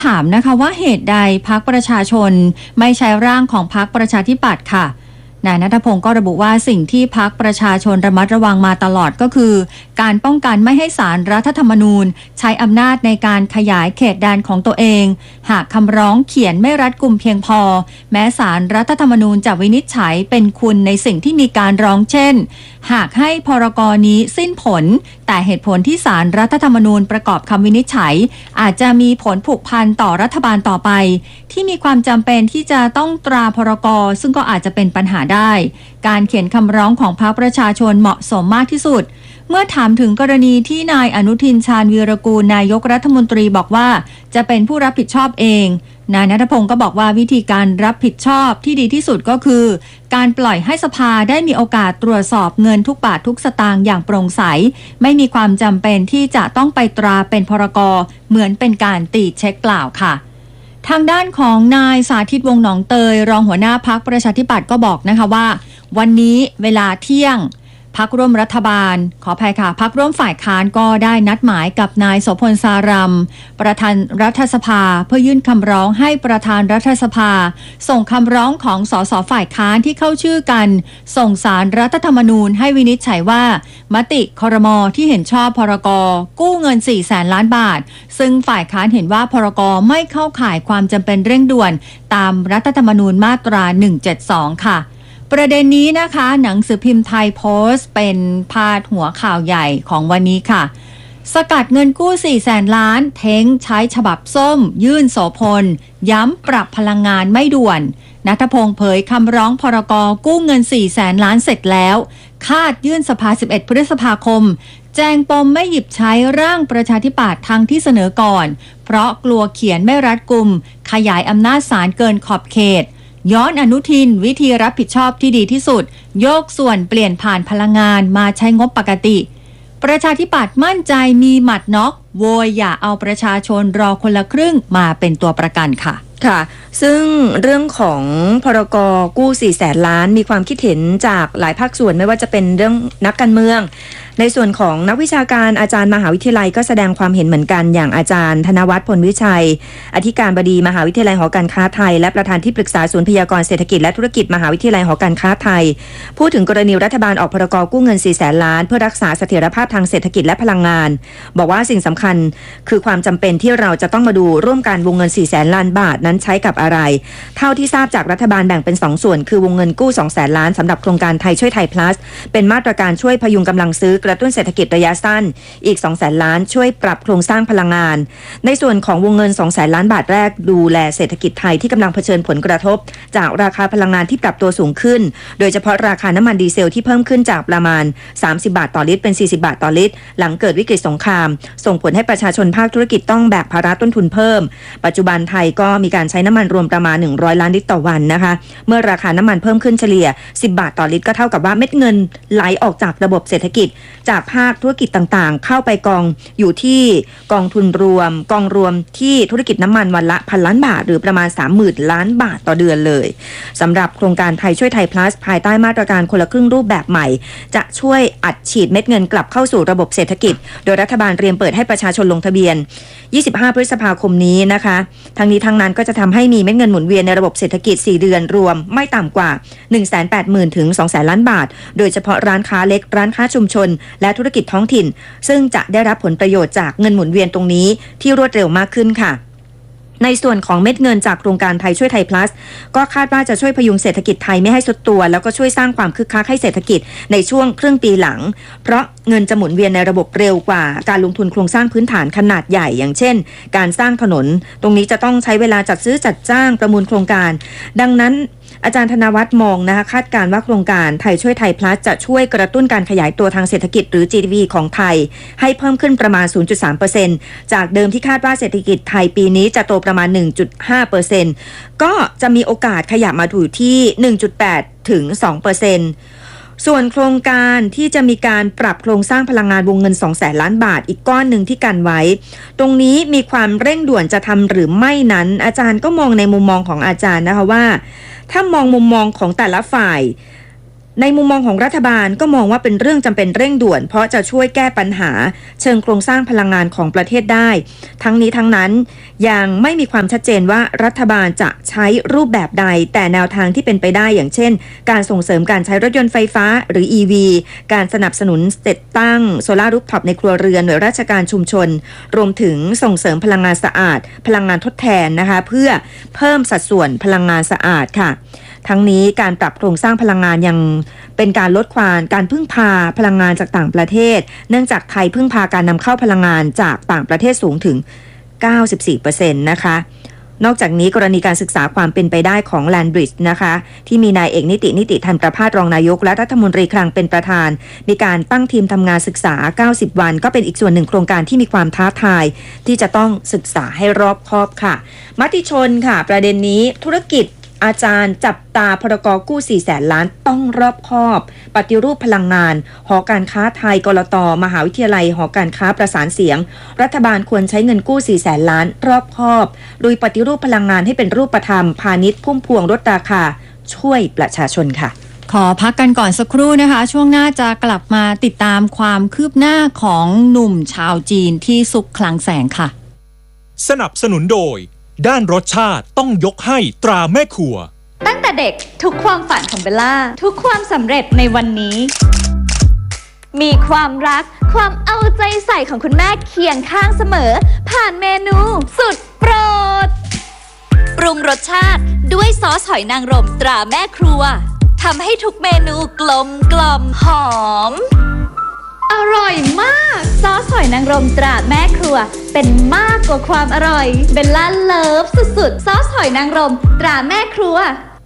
ถามนะคะว่าเหตุใดพรรคประชาชนไม่ใช้ร่างของพรรคประชาธิปัตย์ค่ะนายณัฐพงศ์ก็ระบุว่าสิ่งที่พรรคประชาชนระมัดระวังมาตลอดก็คือการป้องกันไม่ให้ศาลรัฐธรรมนูญใช้อำนาจในการขยายเขตแดนของตัวเองหากคำร้องเขียนไม่รัดกุมเพียงพอแม้ศาลรัฐธรรมนูญจะวินิจฉัยเป็นคุณในสิ่งที่มีการร้องเช่นหากให้พรกนี้สิ้นผลแต่เหตุผลที่ศาลรัฐธรรมนูญประกอบคำวินิจฉัยอาจจะมีผลผูกพันต่อรัฐบาลต่อไปที่มีความจำเป็นที่จะต้องตราพรกซึ่งก็อาจจะเป็นปัญหาได้การเขียนคำร้องของพรรคประชาชนเหมาะสมมากที่สุดเมื่อถามถึงกรณีที่นายอนุทินชาญวีรกูลนายกรัฐมนตรีบอกว่าจะเป็นผู้รับผิดชอบเองนายณัฐพงศ์ก็บอกว่าวิธีการรับผิดชอบที่ดีที่สุดก็คือการปล่อยให้สภาได้มีโอกาสตรวจสอบเงินทุกบาททุกสตางค์อย่างโปร่งใสไม่มีความจำเป็นที่จะต้องไปตราเป็นพรกเหมือนเป็นการตีเช็คเปล่าค่ะทางด้านของนายสาธิตวงศ์หนองเตยรองหัวหน้าพรรคประชาธิปัตย์ก็บอกนะคะว่าวันนี้เวลาเที่ยงพรรคร่วมรัฐบาลขออภัยค่ะพรรคร่วมฝ่ายค้านก็ได้นัดหมายกับนายโสพลสารัมประธานรัฐสภาเพื่อยื่นคำร้องให้ประธานรัฐสภาส่งคำร้องของสสฝ่ายค้านที่เข้าชื่อกันส่งศาลรัฐธรรมนูญให้วินิจฉัยว่ามติครม.ที่เห็นชอบพรก.กู้เงิน 400,000 ล้านบาทซึ่งฝ่ายค้านเห็นว่าพรก.ไม่เข้าข่ายความจำเป็นเร่งด่วนตามรัฐธรรมนูญมาตรา 172 ค่ะประเด็นนี้นะคะหนังสือพิมพ์ไทยโพสต์เป็นพาดหัวข่าวใหญ่ของวันนี้ค่ะสกัดเงินกู้ 400,000 ล้านเท้งใช้ฉบับส้มยื่นโสพลย้ำปรับพลังงานไม่ด่วนณัฐพงศ์เผยคำร้องพรก.กู้เงิน 400,000 ล้านเสร็จแล้วคาดยื่นสภา 11 พฤษภาคมแจ้งปมไม่หยิบใช้ร่างประชาธิปัตย์ทางที่เสนอก่อนเพราะกลัวเขียนไม่รัดกุมขยายอำนาจศาลเกินขอบเขตย้อนอนุทินวิธีรับผิดชอบที่ดีที่สุดโยกส่วนเปลี่ยนผ่านพลังงานมาใช้งบปกติประชาธิปัตย์มั่นใจมีหมัดน็อกโวยอย่าเอาประชาชนรอคนละครึ่งมาเป็นตัวประกันค่ะค่ะซึ่งเรื่องของพรก.กู้ 400,000 ล้านมีความคิดเห็นจากหลายภาคส่วนไม่ว่าจะเป็นเรื่องนักการเมืองในส่วนของนักวิชาการอาจารย์มหาวิทยาลัยก็แสดงความเห็นเหมือนกันอย่างอาจารย์ธนวัฒน์พลวิชัยอธิการบดีมหาวิทยาลัยหอการค้าไทยและประธานที่ปรึกษาศูนย์พยากรณ์เศรษฐกิจและธุรกิจมหาวิทยาลัยหอการค้าไทยพูดถึงกรณีรัฐบาลออกพรก.กู้เงิน 400,000 ล้านเพื่อรักษาเสถียรภาพทางเศรษฐกิจและพลังงานบอกว่าสิ่งสำคัญคือความจำเป็นที่เราจะต้องมาดูร่วมกันวงเงิน 400,000 ล้านบาทนั้นใช้กับอะไรเท่าที่ทราบจากรัฐบาลแบ่งเป็น2ส่วนคือวงเงินกู้ 200,000 ล้านสำหรับโครงการไทยช่วยไทย plus เป็นมาตรการช่วยพยุงกำลังซื้อกระตุ้นเศรษฐกิจระยะสั้นอีก 200,000 ล้านช่วยปรับโครงสร้างพลังงานในส่วนของวงเงิน 200,000 ล้านบาทแรกดูแลเศรษฐกิจไทยที่กำลังเผชิญผลกระทบจากราคาพลังงานที่ปรับตัวสูงขึ้นโดยเฉพาะราคาน้ำมันดีเซลที่เพิ่มขึ้นจากประมาณ30 บาทต่อลิตรเป็น40 บาทต่อลิตรหลังเกิดวิกฤตสงครามส่งผลให้ประชาชนภาคธุรกิจต้องแบกภาระต้นทุนเพิ่มปัจจุบันไทยก็มีการใช้น้ำมันรวมประมาณ100 ล้านลิตรต่อวันนะคะเมื่อราคาน้ำมันเพิ่มขึ้นเฉลี่ย10 บาทต่อลิตรก็เท่ากับว่าเม็ดเงินไหลออกจากระบบเศรษฐกิจจากภาคธุรกิจต่างๆเข้าไปกองอยู่ที่กองทุนรวมกองรวมที่ธุรกิจน้ำมันวันละ1,000 ล้านบาทหรือประมาณ 30,000 ล้านบาทต่อเดือนเลยสำหรับโครงการไทยช่วยไทย plus ภายใต้มาตรการคนละครึ่งรูปแบบใหม่จะช่วยอัดฉีดเม็ดเงินกลับเข้าสู่ระบบเศรษฐกิจโดยรัฐบาลเตรียมเปิดให้ประชาชนลงทะเบียน25 พฤษภาคมนี้นะคะทั้งนี้ทั้งนั้นก็จะทำให้มีเม็ดเงินหมุนเวียนในระบบเศรษฐกิจ4 เดือนรวมไม่ต่ำกว่า 180,000 ถึง 200,000 ล้านบาทโดยเฉพาะร้านค้าเล็กร้านค้าชุมชนและธุรกิจท้องถิ่นซึ่งจะได้รับผลประโยชน์จากเงินหมุนเวียนตรงนี้ที่รวดเร็วมากขึ้นค่ะในส่วนของเม็ดเงินจากโครงการไทยช่วยไทย plus ก็คาดว่าจะช่วยพยุงเศรษฐกิจไทยไม่ให้ทรุดตัวแล้วก็ช่วยสร้างความคึกคักให้เศรษฐกิจในช่วงครึ่งปีหลังเพราะเงินจะหมุนเวียนในระบบเร็วกว่าการลงทุนโครงสร้างพื้นฐานขนาดใหญ่อย่างเช่นการสร้างถนนตรงนี้จะต้องใช้เวลาจัดซื้อจัดจ้างประมูลโครงการดังนั้นอาจารย์ธนวัฒน์มองนะคะคาดการณ์ว่าโครงการไทยช่วยไทย plus จะช่วยกระตุ้นการขยายตัวทางเศรษฐกิจหรือ GDP ของไทยให้เพิ่มขึ้นประมาณ 0.3% จากเดิมที่คาดว่าเศรษฐกิจไทยปีนี้จะโตประมาณ 1.5% ก็จะมีโอกาสขยับมาอยู่ที่ 1.8 ถึง 2%ส่วนโครงการที่จะมีการปรับโครงสร้างพลังงานวงเงิน 200,000 ล้านบาทอีกก้อนหนึ่งที่กันไว้ตรงนี้มีความเร่งด่วนจะทำหรือไม่นั้นอาจารย์ก็มองในมุมมองของอาจารย์นะคะว่าถ้ามองมุมมองของแต่ละฝ่ายในมุมมองของรัฐบาลก็มองว่าเป็นเรื่องจำเป็นเร่งด่วนเพราะจะช่วยแก้ปัญหาเชิงโครงสร้างพลังงานของประเทศได้ทั้งนี้ทั้งนั้นยังไม่มีความชัดเจนว่ารัฐบาลจะใช้รูปแบบใดแต่แนวทางที่เป็นไปได้อย่างเช่นการส่งเสริมการใช้รถยนต์ไฟฟ้าหรือ EV การสนับสนุนติดตั้งโซลาร์รูฟท็อปในครัวเรือนหน่วยราชการชุมชนรวมถึงส่งเสริมพลังงานสะอาดพลังงานทดแทนนะคะเพื่อเพิ่มสัดส่วนพลังงานสะอาดค่ะทั้งนี้การปรับโครงสร้างพลังงานยังเป็นการลดการพึ่งพาพลังงานจากต่างประเทศเนื่องจากไทยพึ่งพาการนำเข้าพลังงานจากต่างประเทศสูงถึง 94% นะคะนอกจากนี้กรณีการศึกษาความเป็นไปได้ของ Land Bridge นะคะที่มีนายเอกนิติธันประภาสรองนายกและรัฐมนตรีคลังเป็นประธานมีการตั้งทีมทำงานศึกษา90วันก็เป็นอีกส่วนหนึ่งโครงการที่มีความท้าทายที่จะต้องศึกษาให้รอบคอบค่ะมติชนค่ะประเด็นนี้ธุรกิจอาจารย์จับตาพรกกู้400,000 ล้านต้องรอบคอบปฏิรูปพลังงานหอการค้าไทยกลต.มหาวิทยาลัยหอการค้าประสานเสียงรัฐบาลควรใช้เงินกู้400,000 ล้านรอบคอบโดยปฏิรูปพลังงานให้เป็นรูปธรรมพาณิชย์พุ่มพวงลดราคาช่วยประชาชนค่ะขอพักกันก่อนสักครู่นะคะช่วงหน้าจะกลับมาติดตามความคืบหน้าของหนุ่มชาวจีนที่ซุกคลังแสงค่ะสนับสนุนโดยด้านรสชาติต้องยกให้ตราแม่ครัวตั้งแต่เด็กทุกความฝันของเบลล่าทุกความสำเร็จในวันนี้มีความรักความเอาใจใส่ของคุณแม่เคียงข้างเสมอผ่านเมนูสุดโปรดปรุงรสชาติด้วยซอสหอยนางรมตราแม่ครัวทำให้ทุกเมนูกลมหอมอร่อยมากซอสหอยนางรมตราแม่ครัวเป็นมากกว่าความอร่อยเบลล่าเลิฟสุดๆซอสหอยนางรมตราแม่ครัว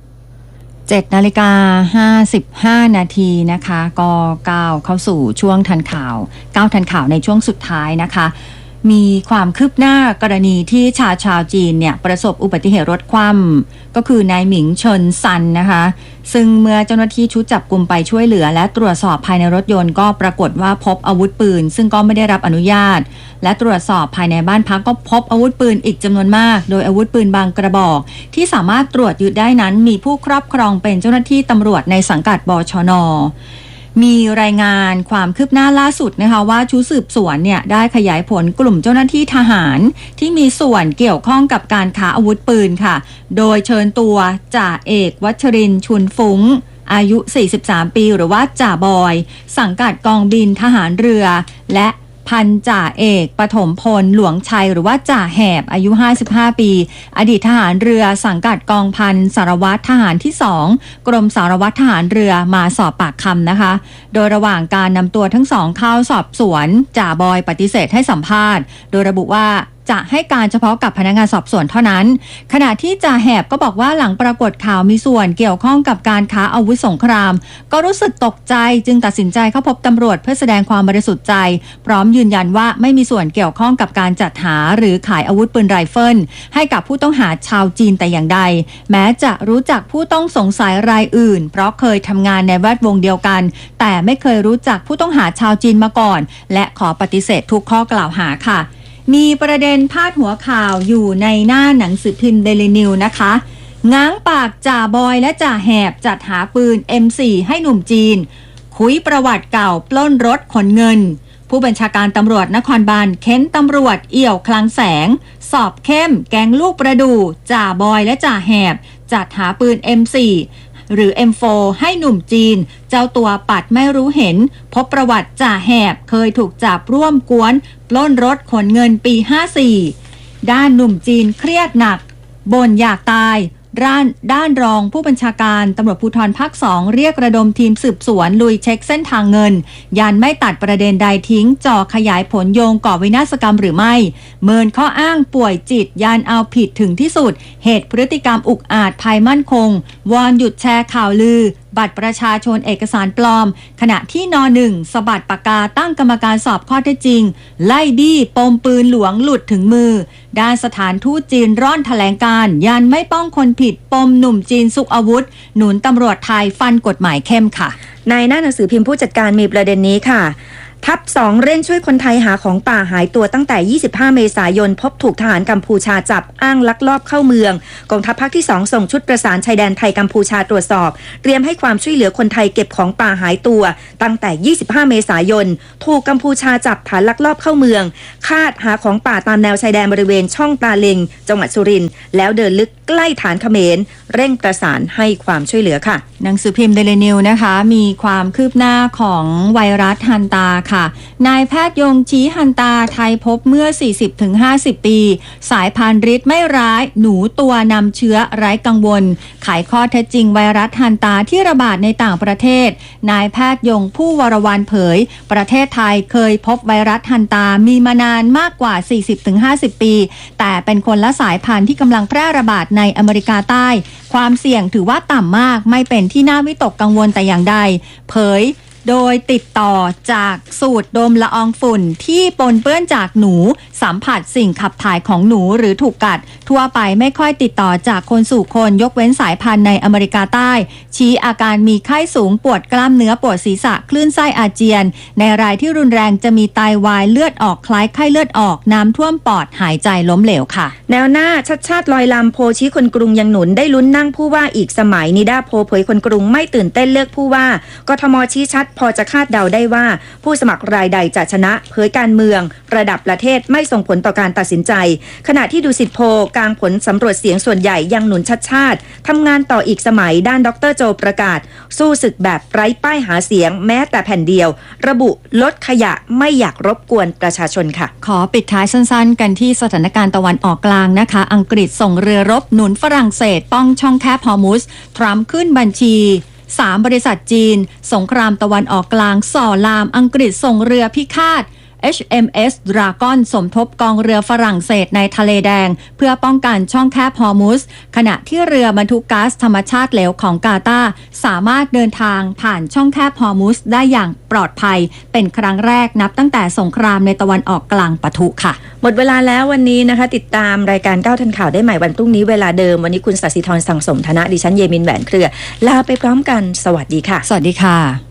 7:55 นาทีนะคะก็ก้าวเข้าสู่ช่วงทันข่าวในช่วงสุดท้ายนะคะมีความคืบหน้ากรณีที่ชาวจีนเนี่ยประสบอุบัติเหตุรถคว่ำก็คือนายหมิงเฉินซันนะคะซึ่งเมื่อเจ้าหน้าที่ชุดจับกุมไปช่วยเหลือและตรวจสอบภายในรถยนต์ก็ปรากฏว่าพบอาวุธปืนซึ่งก็ไม่ได้รับอนุญาตและตรวจสอบภายในบ้านพักก็พบอาวุธปืนอีกจำนวนมากโดยอาวุธปืนบางกระบอกที่สามารถตรวจยึดได้นั้นมีผู้ครอบครองเป็นเจ้าหน้าที่ตำรวจในสังกัดบชน.มีรายงานความคืบหน้าล่าสุดนะคะว่าชุดสืบสวนเนี่ยได้ขยายผลกลุ่มเจ้าหน้าที่ทหารที่มีส่วนเกี่ยวข้องกับการค้าอาวุธปืนค่ะโดยเชิญตัวจ่าเอกวัชรินทร์ชุนฟุ้งอายุ43ปีหรือว่าจ่าบอยสังกัดกองบินทหารเรือและพันจ่าเอกปฐมพลหลวงชัยหรือว่าจ่าแหบอายุ55ปีอดีตทหารเรือสังกัดกองพันสารวัตรทหารที่2กรมสารวัตรทหารเรือมาสอบปากคำนะคะโดยระหว่างการนำตัวทั้งสองเข้าสอบสวนจ่าบอยปฏิเสธให้สัมภาษณ์โดยระบุว่าจะให้การเฉพาะกับพนักงานสอบสวนเท่านั้นขณะที่จ่าแหบก็บอกว่าหลังปรากฏข่าวมีส่วนเกี่ยวข้องกับการค้าอาวุธสงครามก็รู้สึกตกใจจึงตัดสินใจเข้าพบตำรวจเพื่อแสดงความบริสุทธิ์ใจพร้อมยืนยันว่าไม่มีส่วนเกี่ยวข้องกับการจัดหาหรือขายอาวุธปืนไรเฟิลให้กับผู้ต้องหาชาวจีนแต่อย่างใดแม้จะรู้จักผู้ต้องสงสัยรายอื่นเพราะเคยทำงานในแวดวงเดียวกันแต่ไม่เคยรู้จักผู้ต้องหาชาวจีนมาก่อนและขอปฏิเสธทุกข้อกล่าวหาค่ะมีประเด็นพาดหัวข่าวอยู่ในหน้าหนังสือพิมพ์เดลินิวนะคะง้างปากจ่าบอยและจ่าแหบจัดหาปืน M4 ให้หนุ่มจีนคุยประวัติเก่าปล้นรถขนเงินผู้บัญชาการตำรวจนครบาลเค้นตำรวจเอี่ยวคลังแสงสอบเข้มแก๊งลูกประดู่จ่าบอยและจ่าแหบจัดหาปืน M4หรือ M4 ให้หนุ่มจีนเจ้าตัวปัดไม่รู้เห็นพบประวัติจ่าแหบเคยถูกจับร่วมกวนปล้นรถขนเงินปี 54ด้านหนุ่มจีนเครียดหนักบ่นอยากตายด้านรองผู้บัญชาการตำรวจภูธรภาค 2เรียกระดมทีมสืบสวนลุยเช็คเส้นทางเงินยันไม่ตัดประเด็นใดทิ้งจ่อขยายผลโยงก่อวินาศกรรมหรือไม่เมินข้ออ้างป่วยจิตยันเอาผิดถึงที่สุดเหตุพฤติกรรมอุกอาจภัยมั่นคงวอนหยุดแชร์ข่าวลือบัตรประชาชนเอกสารปลอมขณะที่น.1 สะบัดปากกาตั้งกรรมการสอบข้อเท็จจริงไล่บี้ปมปืนหลวงหลุดถึงมือด้านสถานทูตจีนร่อนแถลงการยันไม่ป้องคนผิดปมหนุ่มจีนซุกอาวุธหนุนตำรวจไทยฟันกฎหมายเข้มค่ะในหน้าหนังสือพิมพ์ผู้จัดการมีประเด็นนี้ค่ะทัพ2เร่งช่วยคนไทยหาของป่าหายตัวตั้งแต่ 25 เมษายนพบถูกทหารกัมพูชาจับอ้างลักลอบเข้าเมืองกองทัพภาคที่ 2 ส่งชุดประสานชายแดนไทยกัมพูชาตรวจสอบเตรียมให้ความช่วยเหลือคนไทยเก็บของป่าหายตัวตั้งแต่ 25 เมษายนถูกกัมพูชาจับฐานลักลอบเข้าเมืองคาดหาของป่าตามแนวชายแดนบริเวณช่องตาเลงจังหวัดสุรินทร์แล้วเดินลึกใกล้ฐานเขมรเร่งประสานให้ความช่วยเหลือค่ะหนังสือพิมพ์เดลินิวนะคะมีความคืบหน้าของไวรัสฮันตาค่ะนายแพทย์ยงชี้ฮันตาไทยพบเมื่อ 40-50 ปีสายพันธุ์ฤทธิ์ไม่ร้ายหนูตัวนำเชื้อไร้กังวลไขข้อเท็จจริงไวรัสฮันตาที่ระบาดในต่างประเทศนายแพทย์ยงผู้วรวรรณเผยประเทศไทยเคยพบไวรัสฮันตามีมานานมากกว่า 40-50 ปีแต่เป็นคนละสายพันธุ์ที่กำลังแพร่ระบาดในอเมริกาใต้ความเสี่ยงถือว่าต่ำมากไม่เป็นที่น่าวิตกกังวลแต่อย่างใดเผยโดยติดต่อจากสูตรดมละอองฝุ่นที่ปนเปื้อนจากหนูสัมผัสสิ่งขับถ่ายของหนูหรือถูกกัดทั่วไปไม่ค่อยติดต่อจากคนสู่คนยกเว้นสายพันธุ์ในอเมริกาใต้ชี้อาการมีไข้สูงปวดกล้ามเนื้อปวดศีรษะคลื่นไส้อาเจียนในรายที่รุนแรงจะมีไตวายเลือดออกคล้ายไข้เลือดออกน้ำท่วมปอดหายใจล้มเหลวค่ะแนวหน้าชัดชาติลอยลำโพชี้คนกรุงยังหนุนได้ลุ้นนั่งผู้ว่าอีกสมัยนิด้าโพเผยคนกรุงไม่ตื่นเต้นเลือกผู้ว่ากทมชี้ชัดพอจะคาดเดาได้ว่าผู้สมัครรายใดจะชนะเผยการเมืองระดับประเทศไม่ส่งผลต่อการตัดสินใจขณะที่ดูสิทธิโพกลางผลสำรวจเสียงส่วนใหญ่ยังหนุนชัดชาติทำงานต่ออีกสมัยด้านดร.โจประกาศสู้ศึกแบบไร้ป้ายหาเสียงแม้แต่แผ่นเดียวระบุลดขยะไม่อยากรบกวนประชาชนค่ะขอปิดท้ายสั้นๆกันที่สถานการณ์ตะวันออกกลางนะคะอังกฤษส่งเรือรบหนุนฝรั่งเศสป้องช่องแคบฮอร์มุสทรัมป์ขึ้นบัญชี3 บริษัทจีนสงครามตะวันออกกลางส่อลามอังกฤษส่งเรือพิฆาต HMS Dragon สมทบกองเรือฝรั่งเศสในทะเลแดงเพื่อป้องกันช่องแคบฮอร์มุสขณะที่เรือบรรทุกก๊าซธรรมชาติเหลวของกาตาร์สามารถเดินทางผ่านช่องแคบฮอร์มุสได้อย่างปลอดภัยเป็นครั้งแรกนับตั้งแต่สงครามในตะวันออกกลางปะทุค่ะหมดเวลาแล้ววันนี้นะคะติดตามรายการ9ทันข่าวได้ใหม่วันพรุ่งนี้เวลาเดิมวันนี้คุณศศิธรสังสมธนะดิฉันเยมินแหวนเครือลาไปพร้อมกันสวัสดีค่ะสวัสดีค่ะ